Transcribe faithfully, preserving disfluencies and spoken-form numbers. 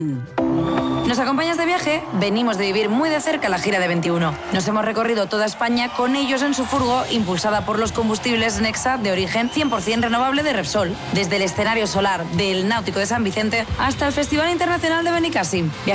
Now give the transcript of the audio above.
¿Nos acompañas de viaje? Venimos de vivir muy de cerca la gira de veintiuno. Nos hemos recorrido toda España con ellos en su furgo, impulsada por los combustibles Nexa de origen cien por ciento renovable de Repsol. Desde el escenario solar del Náutico de San Vicente hasta el Festival Internacional de Benicàssim.